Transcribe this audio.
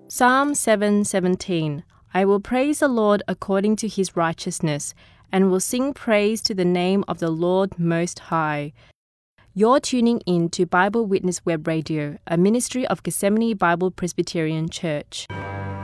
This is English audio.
Psalm 7:17. I will praise the Lord according to his righteousness, and will sing praise to the name of the Lord Most High. You're tuning in to Bible Witness Web Radio, a ministry of Gethsemane Bible Presbyterian Church.